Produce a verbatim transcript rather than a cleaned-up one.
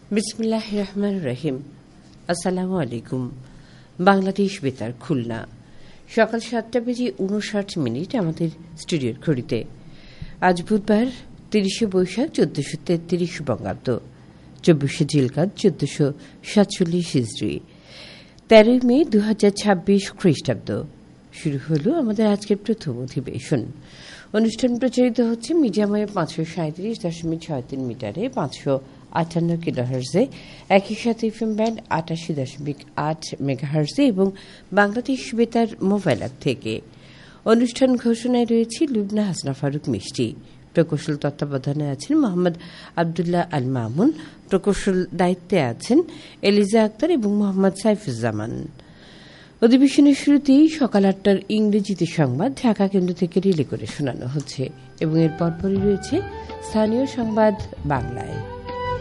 বিসমিল্লাহির রহমানির রহিম। আসসালামু আলাইকুম। বাংলাদেশ বেতার খুলনা, সকাল সাতটা বেজে উনষাট মিনিট আমাদের স্টুডিওর ঘড়িতে। আজ বুধবার তিরিশে বৈশাখ চোদ্দশো তেত্রিশ বঙ্গাব্দ, চব্বিশে জিলকাদ চোদ্দশো সাতচল্লিশ হিজরি, তেরোই মে দু হাজার ছাব্বিশ খ্রিস্টাব্দ। শুরু হল আমাদের আজকের প্রথম অধিবেশন। অনুষ্ঠান প্রচারিত হচ্ছে মিডিয়াম ওয়েভ পাঁচশো সাঁত্রিশ দশমিক ছয় তিন মিটারে, পাঁচশো আটান্ন কিলোহার্জে, একই সাথে এফএম ব্যান্ড আটাশি দশমিক আট মেগাহার্জে এবং বাংলাদেশ বেতার মোবাইল অ্যাপ থেকে। অনুষ্ঠান ঘোষণায় রয়েছে লুবনা হাসনা ফারুক মিষ্টি। প্রকৌশল তত্ত্বাবধানে আছেন মোহাম্মদ আবদুল্লাহ আল মামুন। প্রকৌশল দায়িত্বে আছেন এলিজা আক্তার এবং মোহাম্মদ সাইফুজ্জামান। অধিবেশনের শুরুতেই সকাল আটটার ইংরেজিতে সংবাদ ঢাকা কেন্দ্র থেকে রিলে করে শোনানো হচ্ছে এবং এর পরপরই রয়েছে স্থানীয় সংবাদ বাংলায়।